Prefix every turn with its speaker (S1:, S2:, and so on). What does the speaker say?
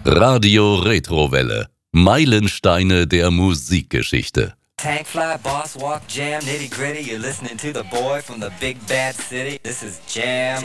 S1: Radio Retrowelle. Meilensteine der Musikgeschichte.
S2: Tankfly, Boss Walk, Jam, Nitty Gritty. You're listening to the boy from the big bad city. This is Jam